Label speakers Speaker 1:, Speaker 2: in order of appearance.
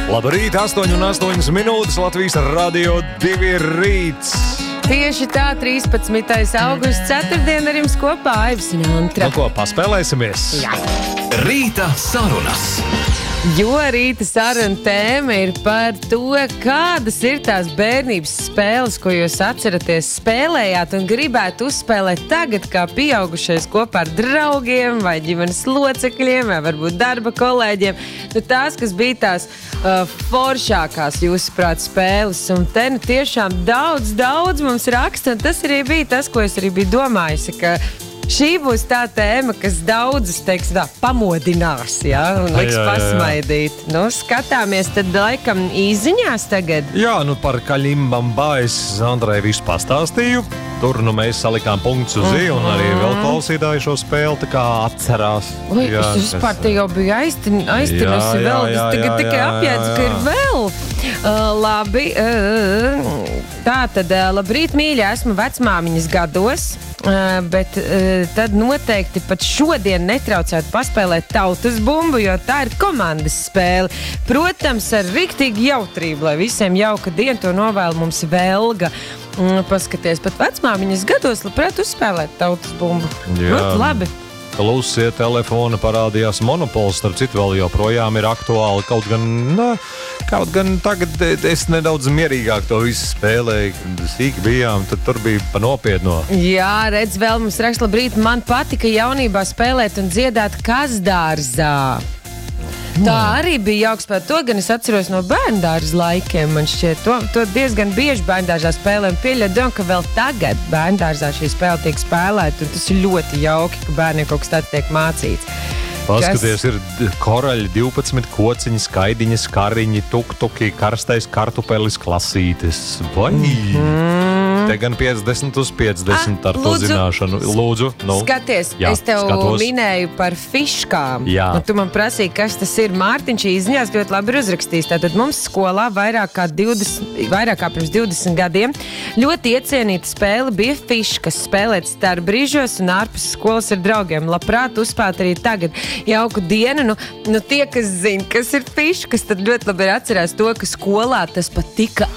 Speaker 1: Labrīt, 8:08 minūtes Latvijas Radio 2 rīts.
Speaker 2: Tieši tā, 13. augusts, ceturtdien ar jums kopā Aivs un Antra.
Speaker 1: Nu ko, paspēlēsimies?
Speaker 2: Jā.
Speaker 3: Rīta sarunas.
Speaker 2: Jo rīta saruna tēma ir par to, kādas ir tās bērnības spēles, ko jūs atceraties, spēlējāt un gribētu uzspēlēt tagad, kā pieaugušais kopā ar draugiem vai ģimenes locekļiem, vai varbūt darba kolēģiem. Nu, tās, kas bija tās foršākās, jūsuprāt, spēles. Un te nu tiešām daudz mums raksta, un tas arī bija tas, ko es arī biju domājusi, ka šī būs tā tēma, kas daudzus, teiksim tā, pamodinās, ja, un liks pasmaidīt. Nu, skatāmies tad laikam īziņās tagad.
Speaker 1: Jā, nu par Kaļimbambā es Andrai visu pastāstīju. Tur nu mēs salikām punktus uz I, un arī vēl klausītāji šo spēli tā kā atcerās.
Speaker 2: Ui, es vispār te jau biju aiztinusi vēl, es tagad tikai apjēdzu, ka ir vēl. Labi, tā tad, labrīt, mīļi, esmu vecmāmiņas gados, bet tad noteikti pat šodien netraucētu paspēlēt tautas bumbu, jo tā ir komandas spēle. Protams, ar riktīgi jautrību, lai visiem jauka diena, to novēl mums Velga. Paskaties, pat vecmāmiņas gados labprāt uzspēlēt tautas bumbu.
Speaker 1: Jā.
Speaker 2: Labi.
Speaker 1: Klusie telefona parādījās monopols, starp citu vēl joprojām ir aktuāli. Kaut gan tagad es nedaudz mierīgāk to visu spēlēju, kad sīki bijām, tad tur bija pa nopietno.
Speaker 2: Jā, redz, vēl mums raksta, labrīt, man patika jaunībā spēlēt un dziedāt kazdārzā. Tā arī bija jauks spēle. To gan es atceros no bērndārza laikiem. Man šķiet, to diezgan bieži bērndārzā spēlē un pieļauju, ka vēl tagad bērndārzā šī spēle tiek spēlēta. Un tas ir ļoti jauki, ka bērniem kaut kas tāds tiek mācīts.
Speaker 1: Paskaties, ir koraļi, 12 kociņi, skaidiņi, skariņi, tuktuki, karstais kartupelis, klasītes. Vai? Te gan 50 uz 50 ar to zināšanu. Lūdzu, nu.
Speaker 2: Skaties,
Speaker 1: Jā,
Speaker 2: es tev
Speaker 1: skatos.
Speaker 2: minēju par fiškām.
Speaker 1: Jā.
Speaker 2: Un tu man prasīji, kas tas ir. Mārtiņš izņās ļoti labi ir uzrakstījis. Tātad mums skolā vairāk kā pirms 20 gadiem ļoti iecienīta spēle bija fiškas. Spēlēt starpbrīžos un ārpus skolas ar draugiem. Labprāt uzspēt arī tagad. Jauku dienu. Nu tie, kas zina, kas ir fiškas, tad ļoti labi ir atcerās to, ka skolā tas pat tika